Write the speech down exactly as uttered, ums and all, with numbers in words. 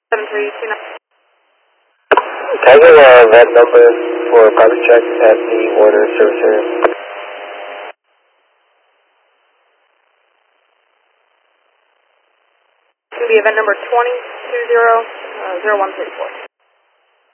seven three two nine. Can I get uh, that number for a garbage check at the water service area? It's going to be event number twenty two zero zero one three four.